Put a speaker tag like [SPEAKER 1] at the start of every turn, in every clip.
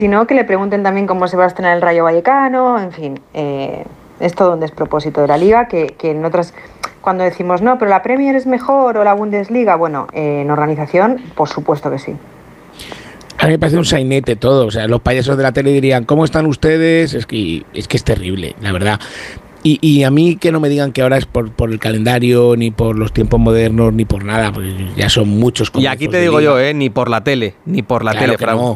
[SPEAKER 1] sino que le pregunten también cómo se va a estrenar el Rayo Vallecano, en fin, es todo un despropósito de la Liga, que en otras, cuando decimos, no, pero la Premier es mejor o la Bundesliga, bueno, en organización, por supuesto que sí.
[SPEAKER 2] A mí me parece un sainete todo, o sea, los payasos de la tele dirían, ¿cómo están ustedes? Es que es terrible, la verdad. Y a mí que no me digan que ahora es por el calendario, ni por los tiempos modernos, ni por nada, porque ya son muchos.
[SPEAKER 3] Y aquí te digo yo, ni por la tele, Fran.
[SPEAKER 1] No,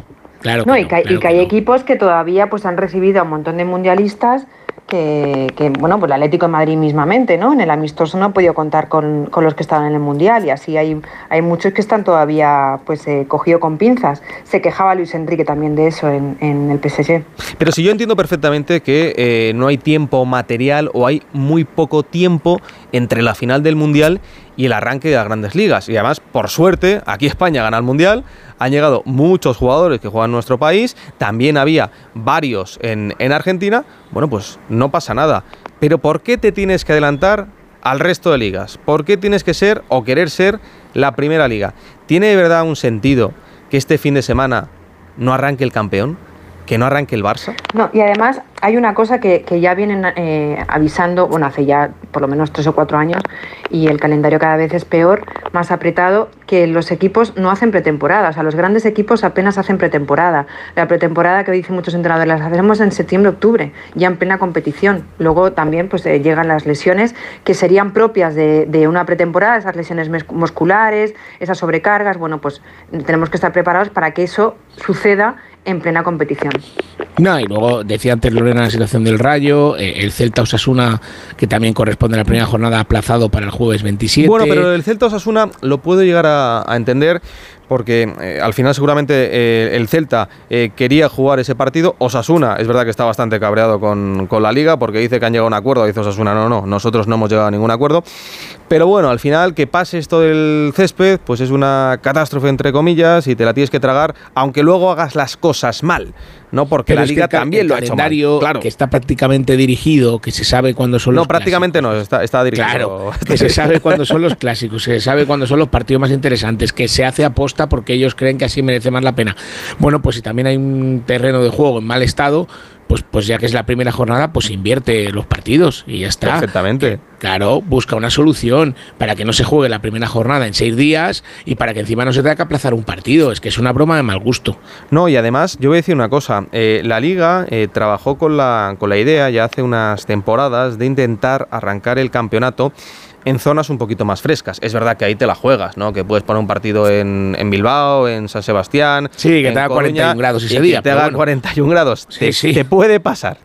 [SPEAKER 1] y que hay equipos que todavía pues han recibido a un montón de mundialistas que bueno, pues el Atlético de Madrid mismamente, ¿no? En el amistoso no ha podido contar con los que estaban en el Mundial, y así hay muchos que están todavía pues cogido con pinzas. Se quejaba Luis Enrique también de eso en el PSG.
[SPEAKER 3] Pero si yo entiendo perfectamente que no hay tiempo material o hay muy poco tiempo entre la final del Mundial y el arranque de las grandes ligas. Y además, por suerte, aquí España gana el Mundial, han llegado muchos jugadores que juegan en nuestro país, también había varios en Argentina, bueno, pues no pasa nada. Pero ¿por qué te tienes que adelantar al resto de ligas? ¿Por qué tienes que ser o querer ser la primera liga? ¿Tiene de verdad un sentido que este fin de semana no arranque el campeón? ¿Que no arranque el Barça?
[SPEAKER 1] No, y además hay una cosa que ya vienen avisando, bueno, hace ya por lo menos 3 o 4 años, y el calendario cada vez es peor, más apretado, que los equipos no hacen pretemporada. O sea, los grandes equipos apenas hacen pretemporada. La pretemporada, que dicen muchos entrenadores, las hacemos en septiembre, octubre, ya en plena competición. Luego también pues llegan las lesiones que serían propias de una pretemporada, esas lesiones musculares, esas sobrecargas. Bueno, pues tenemos que estar preparados para que eso suceda en plena competición.
[SPEAKER 2] No, y luego decía antes Lorena la situación del Rayo, el Celta Osasuna, que también corresponde a la primera jornada, aplazado para el jueves 27.
[SPEAKER 3] Bueno, pero el Celta Osasuna lo puedo llegar a entender, porque al final seguramente el Celta quería jugar ese partido. Osasuna es verdad que está bastante cabreado con la Liga, porque dice que han llegado a un acuerdo. Dice Osasuna, no, nosotros no hemos llegado a ningún acuerdo. Pero bueno, al final que pase esto del césped, pues es una catástrofe entre comillas, y te la tienes que tragar, aunque luego hagas las cosas mal, ¿no? Porque pero la Liga también lo ha hecho mal.
[SPEAKER 2] Claro, que está prácticamente dirigido, que se sabe cuándo son los
[SPEAKER 3] prácticamente clásicos. No, está dirigido.
[SPEAKER 2] Claro, que se sabe cuándo son los clásicos, que se sabe cuándo son los partidos más interesantes, que se hace aposta porque ellos creen que así merece más la pena. Bueno, pues si también hay un terreno de juego en mal estado, pues ya que es la primera jornada, pues invierte los partidos y ya está.
[SPEAKER 3] Perfectamente.
[SPEAKER 2] Claro, busca una solución para que no se juegue la primera jornada en 6 días y para que encima no se tenga que aplazar un partido. Es que es una broma de mal gusto.
[SPEAKER 3] No, y además, yo voy a decir una cosa. La Liga trabajó con la idea ya hace unas temporadas de intentar arrancar el campeonato en zonas un poquito más frescas. Es verdad que ahí te la juegas, ¿no? Que puedes poner un partido en Bilbao, en San Sebastián.
[SPEAKER 2] Sí, que te haga 41 grados ese día.
[SPEAKER 3] Que te haga 41 grados.
[SPEAKER 2] Sí.
[SPEAKER 3] Te puede pasar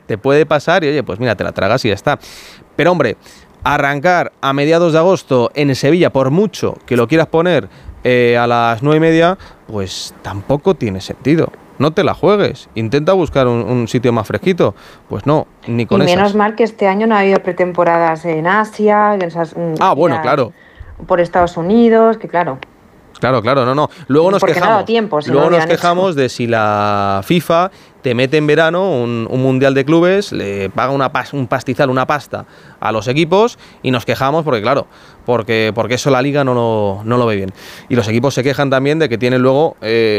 [SPEAKER 3] y oye, pues mira, te la tragas y ya está. Pero hombre, arrancar a mediados de agosto en Sevilla, por mucho que lo quieras poner a las 9:30, pues tampoco tiene sentido. No te la juegues, intenta buscar un sitio más fresquito. Pues no, ni con esas.
[SPEAKER 1] Y menos mal que este año no ha habido pretemporadas en Asia,
[SPEAKER 3] bueno, claro.
[SPEAKER 1] Por Estados Unidos, que claro.
[SPEAKER 3] Claro, no. Luego nos quejamos de si la FIFA te mete en verano un mundial de clubes, le paga un pastizal, una pasta a los equipos, y nos quejamos porque eso la Liga no lo ve bien. Y los equipos se quejan también de que tienen luego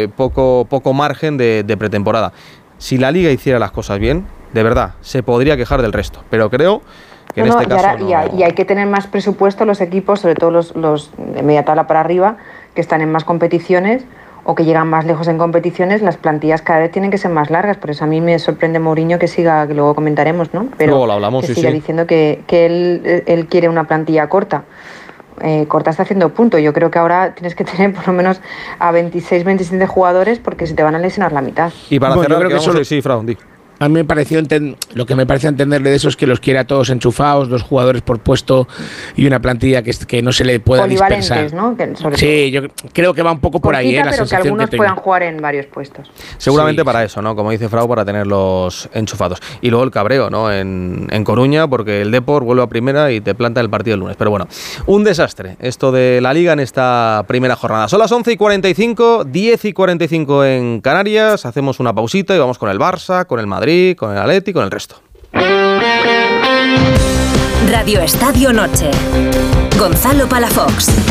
[SPEAKER 3] poco margen de pretemporada. Si la Liga hiciera las cosas bien, de verdad, se podría quejar del resto. Pero creo que en este caso
[SPEAKER 1] y hay que tener más presupuesto los equipos, sobre todo los de media tabla para arriba, que están en más competiciones o que llegan más lejos en competiciones. Las plantillas cada vez tienen que ser más largas. Por eso a mí me sorprende Mourinho que luego comentaremos, ¿no? Pero
[SPEAKER 3] luego lo hablamos,
[SPEAKER 1] que siga diciendo que él quiere una plantilla corta. Corta está haciendo punto. Yo creo que ahora tienes que tener por lo menos a 26, 27 jugadores, porque se te van a lesionar la mitad.
[SPEAKER 3] Y para cerrar, sí, Fran, di.
[SPEAKER 2] A mí me pareció lo que me parece entenderle de eso es que los quiere a todos enchufados, 2 jugadores por puesto y una plantilla que no se le pueda dispensar.
[SPEAKER 1] ¿No?
[SPEAKER 2] Sí, yo creo que va un poco por ahí.
[SPEAKER 1] Pero que algunos puedan jugar en varios puestos.
[SPEAKER 3] Seguramente sí. Para eso, ¿no? Como dice Frau, para tenerlos enchufados. Y luego el cabreo, ¿no? En Coruña, porque el Depor vuelve a primera y te planta el partido el lunes. Pero bueno, un desastre esto de la Liga en esta primera jornada. Son las 11:45, 10:45 en Canarias. Hacemos una pausita y vamos con el Barça, con el Madrid, con el Atleti, con el resto.
[SPEAKER 4] Radio Estadio Noche. Gonzalo Palafox.